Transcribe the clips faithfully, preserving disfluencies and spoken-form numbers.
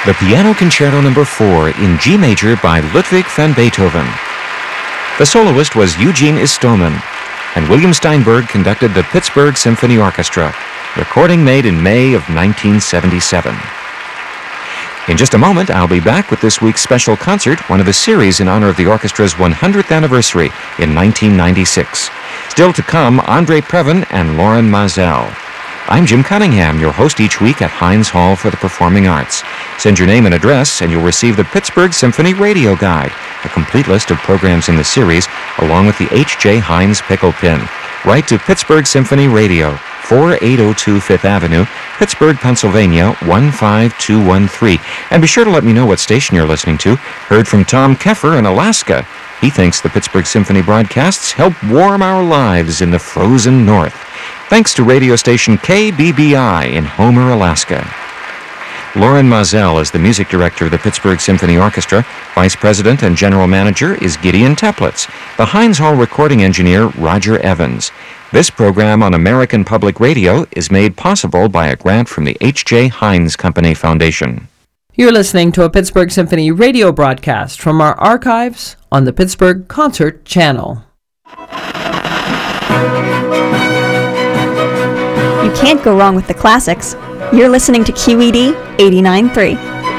the Piano Concerto Number four in G major by Ludwig van Beethoven. The soloist was Eugene Istomin, and William Steinberg conducted the Pittsburgh Symphony Orchestra, recording made in May of nineteen seventy-seven. In just a moment, I'll be back with this week's special concert, one of a series in honor of the orchestra's one hundredth anniversary in nineteen ninety-six. Still to come, Andre Previn and Lauren Mazel. I'm Jim Cunningham, your host each week at Heinz Hall for the Performing Arts. Send your name and address, and you'll receive the Pittsburgh Symphony Radio Guide, a complete list of programs in the series, along with the H J. Heinz Pickle Pin. Write to Pittsburgh Symphony Radio, forty-eight oh two Fifth Avenue, Pittsburgh, Pennsylvania, one five two one three. And be sure to let me know what station you're listening to. Heard from Tom Keffer in Alaska. He thinks the Pittsburgh Symphony broadcasts help warm our lives in the frozen north. Thanks to radio station K B B I in Homer, Alaska. Lauren Mazel is the music director of the Pittsburgh Symphony Orchestra. Vice President and General Manager is Gideon Teplitz. The Heinz Hall recording engineer, Roger Evans. This program on American Public Radio is made possible by a grant from the H J. Heinz Company Foundation. You're listening to a Pittsburgh Symphony radio broadcast from our archives on the Pittsburgh Concert Channel. You can't go wrong with the classics. You're listening to Q E D eighty-nine point three.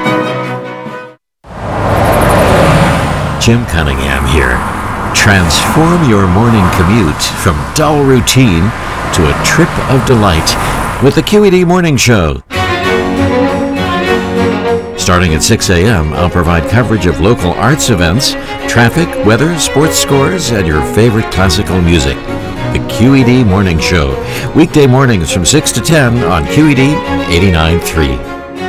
Jim Cunningham here. Transform your morning commute from dull routine to a trip of delight with the Q E D Morning Show. Starting at six a.m., I'll provide coverage of local arts events, traffic, weather, sports scores, and your favorite classical music. The Q E D Morning Show, weekday mornings from six to ten on Q E D eighty-nine point three.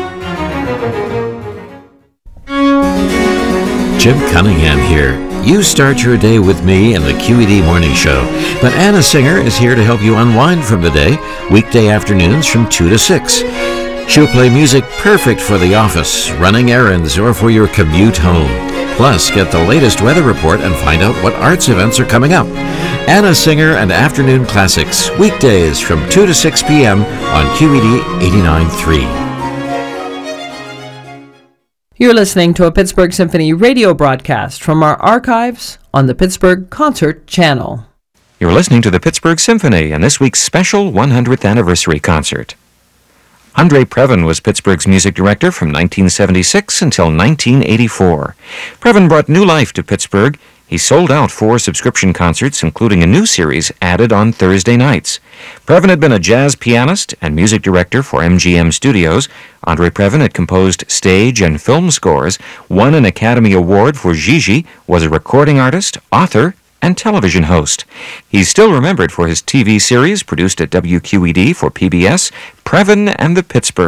Jim Cunningham here. You start your day with me in the Q E D Morning Show, but Anna Singer is here to help you unwind from the day, weekday afternoons from two to six. She'll play music perfect for the office, running errands, or for your commute home. Plus, get the latest weather report and find out what arts events are coming up. Anna Singer and Afternoon Classics, weekdays from two to six p.m. on Q E D eighty-nine point three. You're listening to a Pittsburgh Symphony radio broadcast from our archives on the Pittsburgh Concert Channel. You're listening to the Pittsburgh Symphony and this week's special one hundredth anniversary concert. Andre Previn was Pittsburgh's music director from nineteen seventy-six until nineteen eighty-four. Previn brought new life to Pittsburgh. He sold out four subscription concerts, including a new series added on Thursday nights. Previn had been a jazz pianist and music director for M G M Studios. Andre Previn had composed stage and film scores, won an Academy Award for Gigi, was a recording artist, author, and television host. He's still remembered for his T V series produced at W Q E D for P B S, Previn and the Pittsburgh.